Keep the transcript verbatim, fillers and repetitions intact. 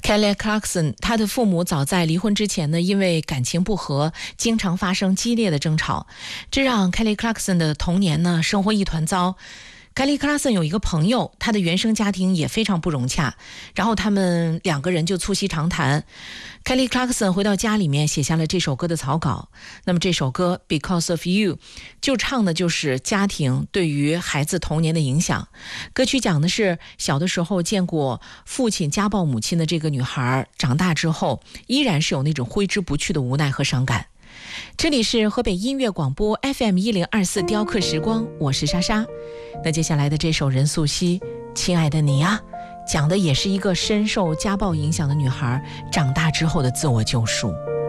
Kelly Clarkson 她的父母早在离婚之前呢，因为感情不和，经常发生激烈的争吵，这让 Kelly Clarkson 的童年呢生活一团糟。Kelly Clarkson 有一个朋友，他的原生家庭也非常不融洽，然后他们两个人就促膝长谈。Kelly Clarkson 回到家里面写下了这首歌的草稿。那么这首歌 Because of You 就唱的就是家庭对于孩子童年的影响。歌曲讲的是小的时候见过父亲家暴母亲的这个女孩，长大之后依然是有那种挥之不去的无奈和伤感。这里是河北音乐广播 F M 一零二四雕刻时光，我是莎莎。那接下来的这首任素汐亲爱的你啊，讲的也是一个深受家暴影响的女孩长大之后的自我救赎。